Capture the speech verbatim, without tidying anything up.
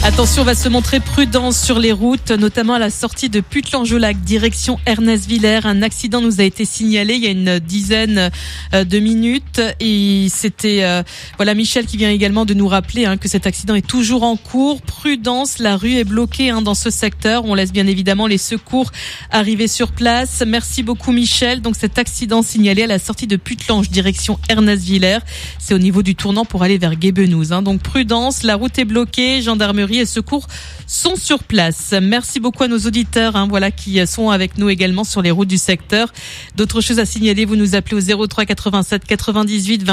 Attention, on va se montrer prudent sur les routes, notamment à la sortie de Puttelange-au-Lac, direction Ernest-Villers. Un accident nous a été signalé il y a une dizaine de minutes et c'était euh, voilà Michel qui vient également de nous rappeler hein, que cet accident est toujours en cours. Prudence, la rue est bloquée hein, dans ce secteur. On laisse bien évidemment les secours arriver sur place. Merci beaucoup Michel. Donc cet accident signalé à la sortie de Puttelange, direction Ernest-Villers. C'est au niveau du tournant pour aller vers Guébenouz. Hein. Donc prudence, la route est bloquée, gendarmerie et secours sont sur place. Merci beaucoup à nos auditeurs hein, voilà, qui sont avec nous également sur les routes du secteur. D'autres choses à signaler, vous nous appelez au zéro trois quatre-vingt-sept quatre-vingt-dix-huit vingt